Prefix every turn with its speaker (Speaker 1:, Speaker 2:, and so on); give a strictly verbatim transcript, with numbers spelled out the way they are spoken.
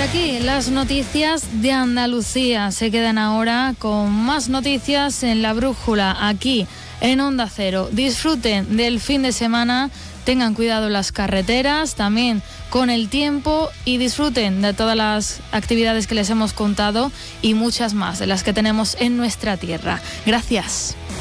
Speaker 1: aquí las noticias de Andalucía. Se quedan ahora con más noticias en La Brújula, aquí en Onda Cero. Disfruten del fin de semana, tengan cuidado en las carreteras, también con el tiempo, y disfruten de todas las actividades que les hemos contado y muchas más de las que tenemos en nuestra tierra. Gracias.